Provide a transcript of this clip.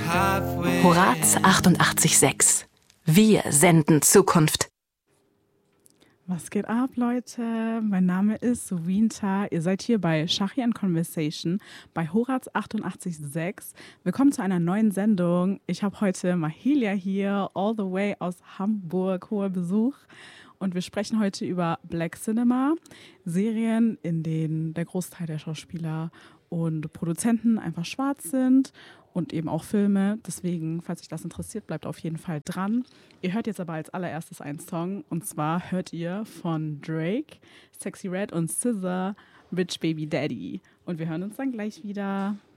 Horaz 88.6. Wir senden Zukunft. Was geht ab, Leute? Mein Name ist Winter. Ihr seid hier bei Shachi and Conversation bei Horaz 88.6. Willkommen zu einer neuen Sendung. Ich habe heute Mahalia hier, all the way aus Hamburg, hoher Besuch. Und wir sprechen heute über Black Cinema, Serien, in denen der Großteil der Schauspieler und Produzenten einfach schwarz sind und eben auch Filme. Deswegen, falls euch das interessiert, bleibt auf jeden Fall dran. Ihr hört jetzt aber als allererstes einen Song und zwar hört ihr von Drake, Sexy Red und SZA, Rich Baby Daddy. Und wir hören uns dann gleich wieder.